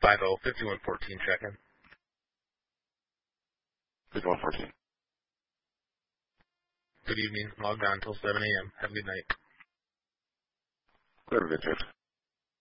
5114 check-in. 5114. Good evening. Logged on until 7 a.m. Have a good night. Have a good shift.